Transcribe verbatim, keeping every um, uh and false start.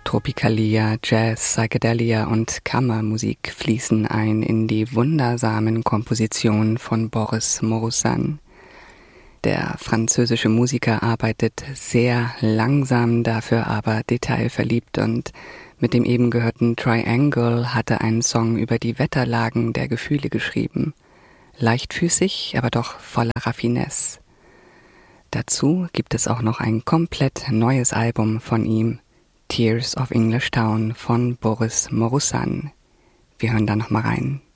Tropicalia, Jazz, Psychedelia und Kammermusik fließen ein in die wundersamen Kompositionen von Boris Morusan. Der französische Musiker arbeitet sehr langsam, dafür aber detailverliebt, und mit dem eben gehörten Triangle hat er einen Song über die Wetterlagen der Gefühle geschrieben. Leichtfüßig, aber doch voller Raffinesse. Dazu gibt es auch noch ein komplett neues Album von ihm, Tears of English Town von Boris Morusan. Wir hören da noch mal rein.